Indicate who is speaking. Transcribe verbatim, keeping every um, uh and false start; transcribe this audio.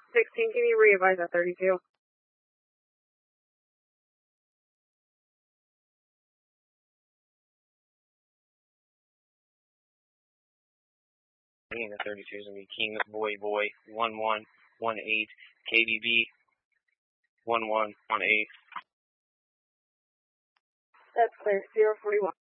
Speaker 1: sixteen, can you re-advise at thirty-two?
Speaker 2: The thirty-two is going to be King Boy Boy one one one eight, K B B one one one eight.
Speaker 1: That's clear, zero forty-one.